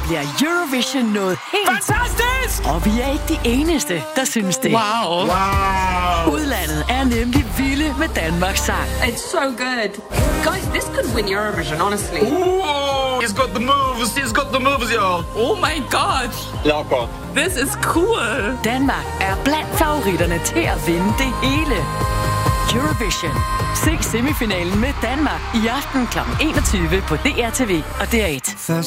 bliver Eurovision noget helt... Fantastisk! Og vi er ikke de eneste, der synes det. Wow. Udlandet er nemlig vilde med Danmarks sang. It's so good. Guys, this could win Eurovision, honestly. Ooh, he's got the moves, y'all. Oh my god. Locker. This is cool. Danmark er blandt favoritterne til at vinde det hele. Eurovision. Se semifinalen med Danmark i aften kl. 21 på DRTV og DR1.